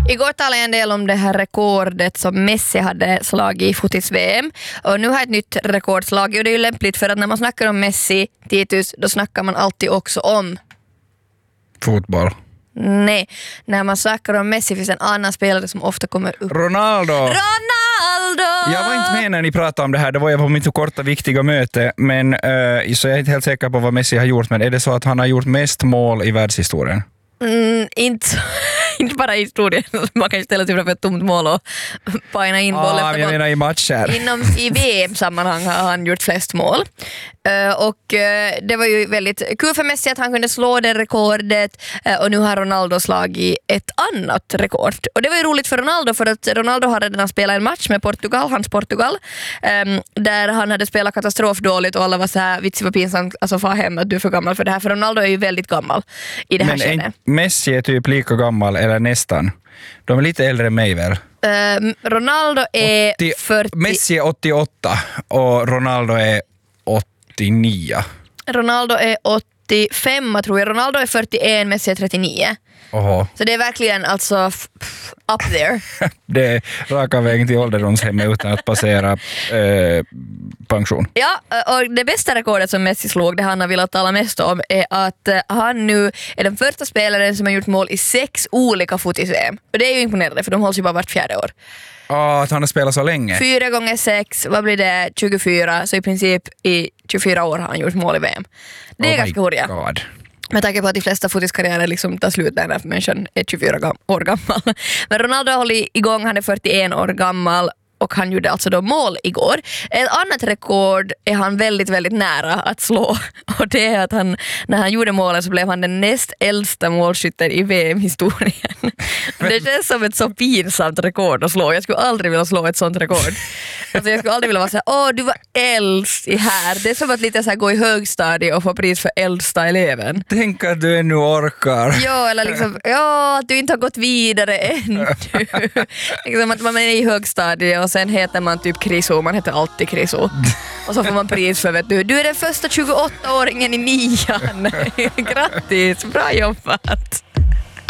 Igår talade jag en del om det här rekordet som Messi hade slagit i fotis-VM. Och nu har ett nytt rekordslag. Och det är ju lämpligt för att när man snackar om Messi, Titus, då snackar man alltid också om... Fotboll. Nej, när man snackar om Messi finns en annan spelare som ofta kommer upp. Ronaldo! Jag var inte med när ni pratade om det här. Det var jag på mitt så korta viktiga möte. Men så jag är inte helt säker på vad Messi har gjort. Men är det så att han har gjort mest mål i världshistorien? Inte bara i historien. Man kan ju ställa sig framför ett tomt mål och pajna in boll efter jag menar i matcher. I VM-sammanhang har han gjort flest mål. Och det var ju väldigt kul för Messi att han kunde slå det rekordet. Och nu har Ronaldo slagit ett annat rekord. Och det var ju roligt för Ronaldo, för att Ronaldo hade redan spelat en match med Portugal, hans Portugal, där han hade spelat katastrofdåligt och alla var så här, vitsigt vad pinsamt, alltså far hem att du är för gammal för det här. För Ronaldo är ju väldigt gammal i det här skedet. Messi är typ lika gammal, eller nästan. De är lite äldre än mig väl? Ronaldo är 40... Messi är 88 och Ronaldo är 89. Ronaldo är 85 tror jag. Ronaldo är 41, Messi är 39. Oho. Så det är verkligen alltså up there. Det är raka vägen till ålderdomshem utan att passera pension. Ja, och det bästa rekordet som Messi slog, det han har velat tala mest om, är att han nu är den första spelaren som har gjort mål i 6 olika fotis-VM. Och det är ju imponerande, för de hålls ju bara vart 4:e år. Att han har spelat så länge. 4 gånger 6, vad blir det? 24, så i princip i 24 år har han gjort mål i VM. Det är ganska hurriga. Med tanke på att de flesta fotiskarriärer liksom tar slut när människan är 24 år gammal. Men Ronaldo har hållit igång, han är 41 år gammal och han gjorde alltså då mål igår. Ett annat rekord är han väldigt, väldigt nära att slå. Och det är att när han gjorde målen så blev han den näst äldsta målskytten i VM-historien. Det känns som ett så pinsamt rekord att slå. Jag skulle aldrig vilja slå ett sånt rekord. Alltså jag skulle aldrig vilja vara så här, du var äldst i här. Det är som att lite så här gå i högstadie och få pris för äldsta eleven. Tänk att du ännu orkar. Ja, eller liksom, att du inte har gått vidare ännu. Liksom att man är i högstadie och sen heter man typ Kriso, man heter alltid Kriso. Och så får man pris för, vet du är den första 28-åringen i 9. Grattis, bra jobbat.